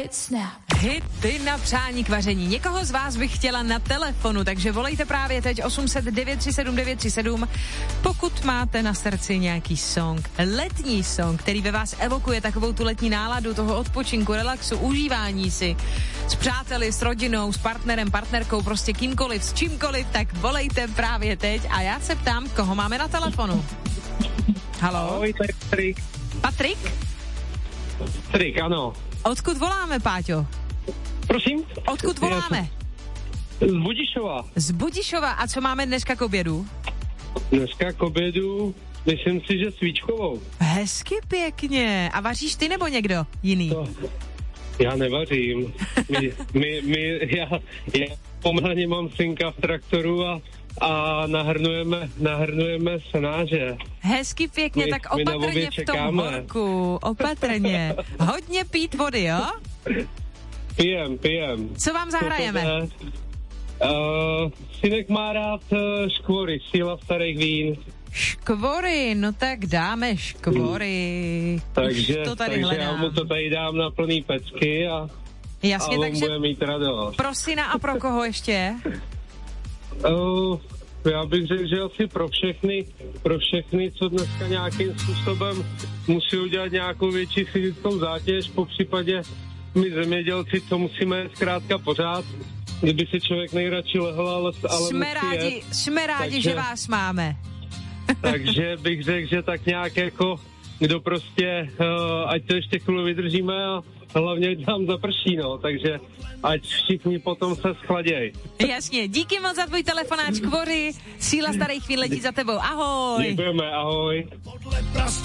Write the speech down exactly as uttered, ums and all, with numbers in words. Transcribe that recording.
hit snap. Hity na přání k vaření. Někoho z vás bych chtěla na telefonu, takže volejte právě teď osm set devět tři sedm devět tři sedm, pokud máte na srdci nějaký song, letní song, který ve vás evokuje takovou tu letní náladu toho odpočinku, relaxu, užívání si s přáteli, s rodinou, s partnerem, partnerkou, prostě kýmkoliv, s čímkoliv, tak volejte právě teď a já se ptám, koho máme na telefonu. Haló? Ahoj, to je Patrik. Patrik? Patrik, ano. Odkud voláme, Páťo? Prosím? Odkud voláme? Z Budišova. Z Budišova. A co máme dneska k obědu? Dneska k obědu, myslím si, že svíčkovou. Hezky pěkně. A vaříš ty nebo někdo jiný? To, já nevařím. My, my, my, já, já pomalně mám synka v traktoru a, a nahrnujeme, nahrnujeme senáře. Hezky pěkně, my, tak opatrně v tom horku. Opatrně. Hodně pít vody, jo? Pijem, pijem. Co vám zahrajeme? Uh, synek má rád uh, škvory, síla starých vín. Škvory, no tak dáme škvory. Takže, to tady takže hledám. já mu to tady dám na plný pecky a, Jasně, a on takže bude mít radost. pro syna a pro koho ještě? Uh, já bych řekl, že asi pro všechny, pro všechny, co dneska nějakým způsobem musí udělat nějakou větší fyzickou zátěž, po případě my zemědělci, co musíme zkrátka pořád, kdyby si člověk nejradši lehl, ale, ale jsme rádi, jet. jsme rádi, takže, že vás máme. Takže bych řekl, že tak nějak jako, kdo prostě, uh, ať to ještě chvíli vydržíme a hlavně tam zaprší, no, takže ať všichni potom se schladěj. Jasně, díky moc za tvůj telefonát, škvory, síla starých chvíl letí za tebou, ahoj. Děkujeme, ahoj.